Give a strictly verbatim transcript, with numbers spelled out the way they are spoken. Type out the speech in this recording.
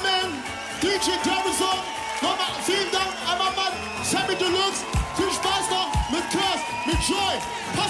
Man, D J Davison. Nochmal vielen Dank, einmal Mann, Sammy Deluxe. Viel Spaß noch mit Curse, mit Joy. Pass